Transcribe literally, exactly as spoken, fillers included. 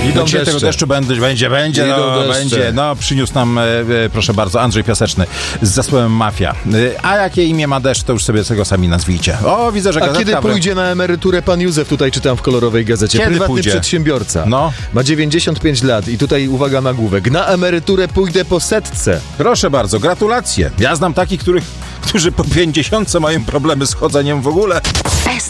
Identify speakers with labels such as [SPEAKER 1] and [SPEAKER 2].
[SPEAKER 1] Idą
[SPEAKER 2] No, dzisiaj
[SPEAKER 1] deszcze.
[SPEAKER 2] tego deszczu będzie, będzie, będzie,
[SPEAKER 1] Idą
[SPEAKER 2] no,
[SPEAKER 1] deszcze.
[SPEAKER 2] będzie. No, przyniósł nam, e, e, proszę bardzo, Andrzej Piaseczny z zespołem Mafia. E, a jakie imię ma deszcz, to już sobie tego sami nazwijcie. O, widzę, że
[SPEAKER 1] A
[SPEAKER 2] gazetka...
[SPEAKER 1] kiedy pójdzie na emeryturę pan Józef, tutaj czytam w kolorowej gazecie.
[SPEAKER 2] Kiedy
[SPEAKER 1] Prywatny
[SPEAKER 2] pójdzie?
[SPEAKER 1] przedsiębiorca.
[SPEAKER 2] No.
[SPEAKER 1] Ma dziewięćdziesiąt pięć lat i tutaj uwaga nagłówek. Na emeryturę pójdę po setce.
[SPEAKER 2] Proszę bardzo, gratulacje. Ja znam takich, których, którzy po pięćdziesiątce mają problemy z chodzeniem w ogóle.
[SPEAKER 3] S